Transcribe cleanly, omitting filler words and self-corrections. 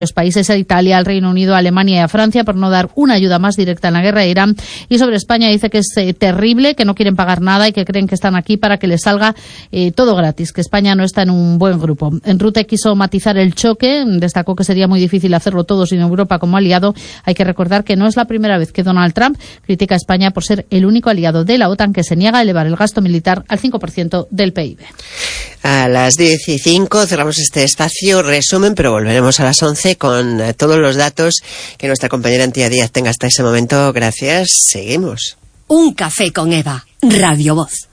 los países a Italia, al Reino Unido, a Alemania y a Francia por no dar una ayuda más directa en la guerra de Irán. Y sobre España dice que es terrible, que no quieren pagar nada y que creen que están aquí para que les salga todo gratis, que España no está en un buen grupo. En Rute quiso matizar el choque, destacó que sería muy difícil hacerlo todo sin Europa como aliado. Hay que recordar que no es la primera vez que Donald Trump critica a España por ser el único aliado de la OTAN que se niega a elevar el gasto militar al 5% del PIB. A las 10:05 cerramos este espacio resumen, pero volveremos a las 11 con todos los datos que nuestra compañera Antía Díaz tenga hasta ese momento. Gracias. Seguimos. Un café con Eva. Radio Voz.